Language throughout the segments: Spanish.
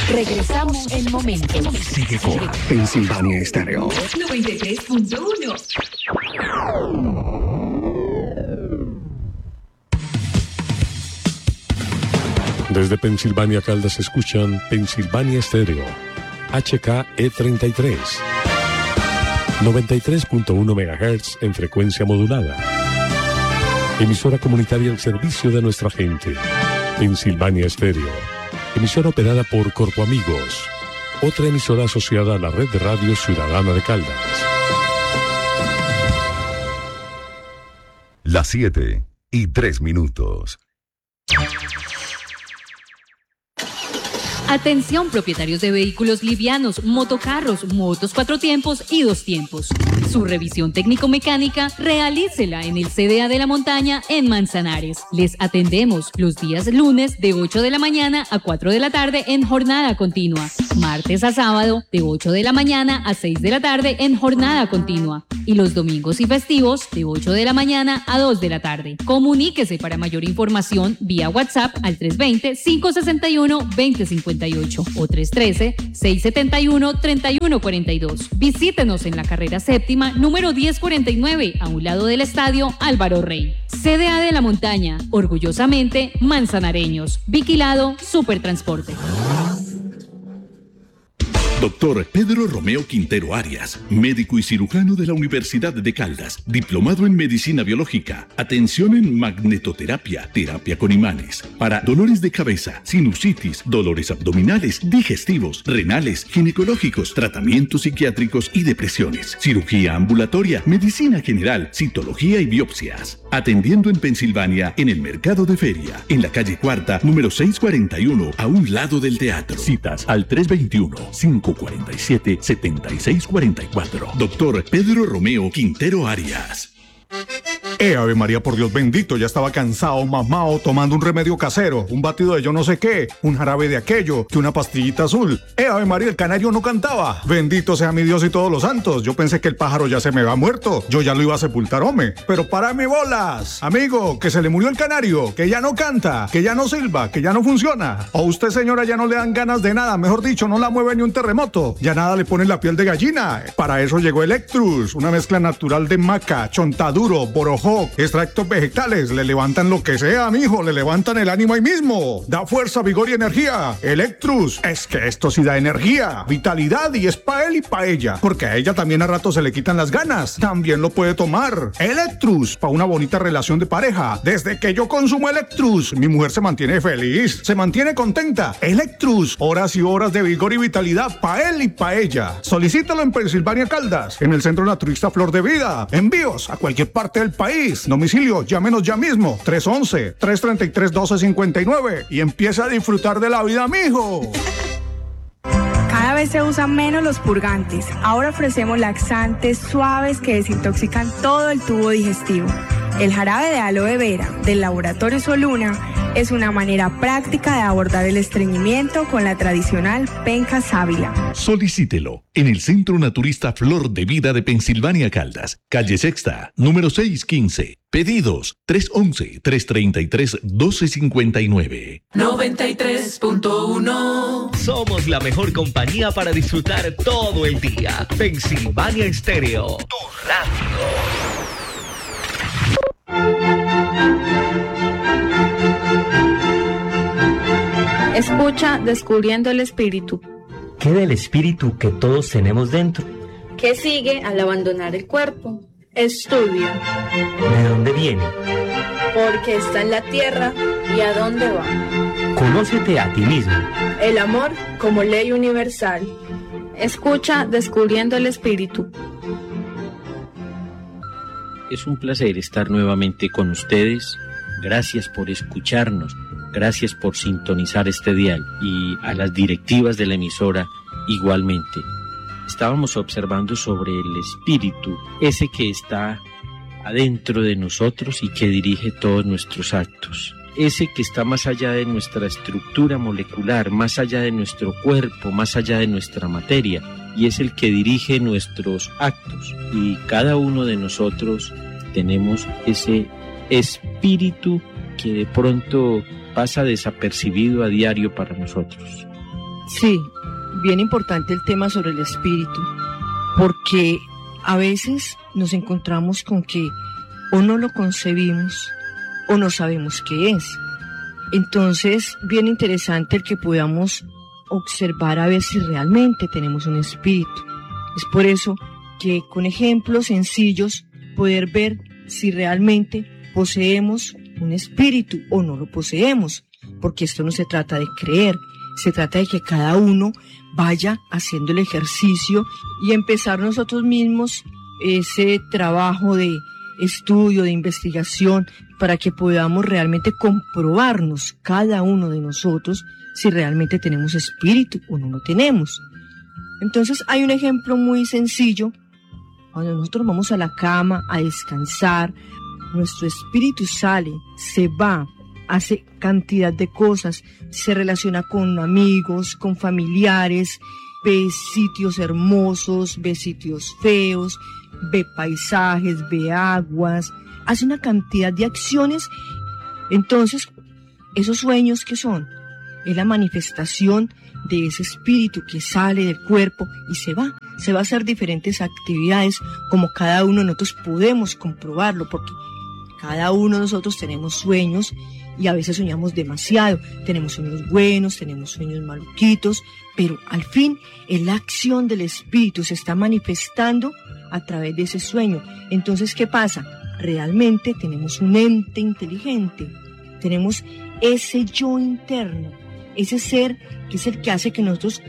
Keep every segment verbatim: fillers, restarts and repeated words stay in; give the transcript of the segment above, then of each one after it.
Regresamos en momentos. Sigue con Pensilvania Estéreo noventa y tres punto uno. Desde Pensilvania, Caldas, escuchan Pensilvania Estéreo, H K E treinta y tres, noventa y tres punto uno megahertz en frecuencia modulada. Emisora comunitaria al servicio de nuestra gente. Pensilvania Estéreo, emisora operada por Corpo Amigos, otra emisora asociada a la red de radio ciudadana de Caldas. Las siete y tres minutos. Atención propietarios de vehículos livianos, motocarros, motos cuatro tiempos y dos tiempos. Su revisión técnico-mecánica realícela en el C D A de la Montaña en Manzanares. Les atendemos los días lunes de ocho de la mañana a cuatro de la tarde en jornada continua. Martes a sábado de ocho de la mañana a seis de la tarde en jornada continua. Y los domingos y festivos de ocho de la mañana a dos de la tarde. Comuníquese para mayor información vía WhatsApp al tres dos cero, cinco seis uno, dos cero cinco ocho o tres uno tres, seis siete uno, tres uno cuatro dos. Visítenos en la carrera séptima número diez cuarenta y nueve a un lado del estadio Álvaro Rey. C D A de la Montaña, orgullosamente manzanareños. Vigilado Supertransporte. Doctor Pedro Romeo Quintero Arias, médico y cirujano de la Universidad de Caldas, diplomado en Medicina Biológica, atención en magnetoterapia, terapia con imanes, para dolores de cabeza, sinusitis, dolores abdominales, digestivos, renales, ginecológicos, tratamientos psiquiátricos y depresiones, cirugía ambulatoria, medicina general, citología y biopsias. Atendiendo en Pensilvania, en el Mercado de Feria, en la calle Cuarta, número seiscientos cuarenta y uno, a un lado del teatro. Citas al tres dos uno, cinco cuatro siete, siete seis cuatro cuatro. Doctor Pedro Romeo Quintero Arias. Eh, Ave María, por Dios bendito, ya estaba cansado, mamao, tomando un remedio casero, un batido de yo no sé qué, un jarabe de aquello, que una pastillita azul. Eh, Ave María, el canario no cantaba. Bendito sea mi Dios y todos los santos. Yo pensé que el pájaro ya se me había muerto, yo ya lo iba a sepultar, hombre. Pero párame bolas, amigo, que se le murió el canario, que ya no canta, que ya no silba, que ya no funciona. O usted, señora, ya no le dan ganas de nada, mejor dicho, no la mueve ni un terremoto. Ya nada le pone la piel de gallina. Para eso llegó Electrus, una mezcla natural de maca, chontaduro, borojó, extractos vegetales, le levantan lo que sea, mijo, le levantan el ánimo ahí mismo. Da fuerza, vigor y energía. Electrus, es que esto sí da energía, vitalidad y es pa' él y pa' ella, porque a ella también a rato se le quitan las ganas. También lo puede tomar. Electrus, pa' una bonita relación de pareja. Desde que yo consumo Electrus, mi mujer se mantiene feliz, se mantiene contenta. Electrus, horas y horas de vigor y vitalidad pa' él y pa' ella. Solicítalo en Pensilvania Caldas, en el Centro Naturista Flor de Vida. Envíos a cualquier parte del país. Domicilio, llámenos ya mismo, tres once, tres treinta y tres, doce cincuenta y nueve y empieza a disfrutar de la vida, mijo. Cada vez se usan menos los purgantes. Ahora ofrecemos laxantes suaves que desintoxican todo el tubo digestivo. El jarabe de aloe vera del Laboratorio Soluna es una manera práctica de abordar el estreñimiento con la tradicional penca sábila. Solicítelo en el Centro Naturista Flor de Vida de Pensilvania Caldas, calle Sexta, número seiscientos quince. Pedidos tres once, tres treinta y tres, doce cincuenta y nueve. noventa y tres punto uno. Somos la mejor compañía para disfrutar todo el día. Pensilvania Estéreo, tu radio. Escucha Descubriendo el Espíritu. ¿Qué del espíritu que todos tenemos dentro? ¿Qué sigue al abandonar el cuerpo? Estudia. ¿De dónde viene? Porque está en la tierra y a dónde va. Conócete a ti mismo. El amor como ley universal. Escucha Descubriendo el Espíritu. Es un placer estar nuevamente con ustedes. Gracias por escucharnos. Gracias por sintonizar este dial y a las directivas de la emisora igualmente. Estábamos observando sobre el espíritu, ese que está adentro de nosotros y que dirige todos nuestros actos. Ese que está más allá de nuestra estructura molecular, más allá de nuestro cuerpo, más allá de nuestra materia, y es el que dirige nuestros actos. Y cada uno de nosotros tenemos ese espíritu que de pronto pasa desapercibido a diario para nosotros. Sí, bien importante el tema sobre el espíritu, porque a veces nos encontramos con que o no lo concebimos o no sabemos qué es. Entonces, bien interesante el que podamos observar a ver si realmente tenemos un espíritu. Es por eso que con ejemplos sencillos poder ver si realmente poseemos un espíritu o no lo poseemos, porque esto no se trata de creer, se trata de que cada uno vaya haciendo el ejercicio y empezar nosotros mismos ese trabajo de estudio, de investigación, para que podamos realmente comprobarnos cada uno de nosotros si realmente tenemos espíritu o no lo tenemos. Entonces hay un ejemplo muy sencillo. Cuando nosotros vamos a la cama a descansar, nuestro espíritu sale, se va, hace cantidad de cosas, se relaciona con amigos, con familiares, ve sitios hermosos, ve sitios feos, ve paisajes, ve aguas, hace una cantidad de acciones. Entonces, esos sueños, ¿qué son? Es la manifestación de ese espíritu que sale del cuerpo y se va, se va a hacer diferentes actividades, como cada uno de nosotros podemos comprobarlo, porque cada uno de nosotros tenemos sueños y a veces soñamos demasiado, tenemos sueños buenos, tenemos sueños maluquitos, pero al fin es la acción del espíritu, se está manifestando a través de ese sueño. Entonces, ¿qué pasa? Realmente tenemos un ente inteligente, tenemos ese yo interno, ese ser que es el que hace que nosotros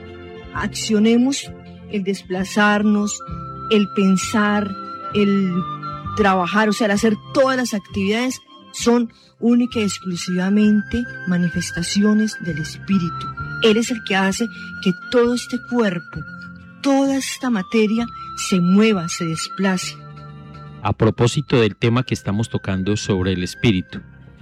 accionemos, el desplazarnos, el pensar, el trabajar, o sea, el hacer todas las actividades son única y exclusivamente manifestaciones del espíritu. Él es el que hace que todo este cuerpo, toda esta materia se mueva, se desplace. A propósito del tema que estamos tocando sobre el espíritu,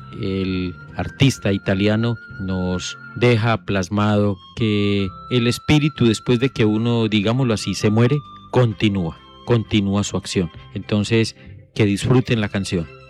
el artista italiano nos deja plasmado que el espíritu, después de que uno, digámoslo así, se muere, continúa, continúa su acción. Entonces, que disfruten la canción.